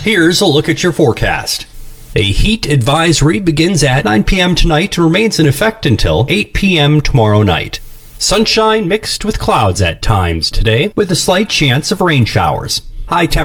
Here's a look at your forecast. A heat advisory begins at 9 p.m. tonight and remains in effect until 8 p.m. tomorrow night. Sunshine mixed with clouds at times today, with a slight chance of rain showers. High temperature